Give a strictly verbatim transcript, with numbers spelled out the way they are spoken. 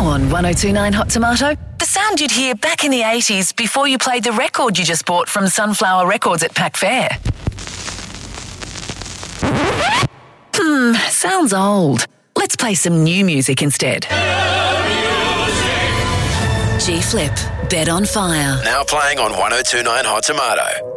Now on one oh two point nine Hot Tomato, the sound you'd hear back in the eighties before you played the record you just bought from Sunflower Records at Pack Fair. Hmm, sounds old. Let's play some new music instead. G-Flip, Bed on Fire. Now playing on one oh two point nine Hot Tomato.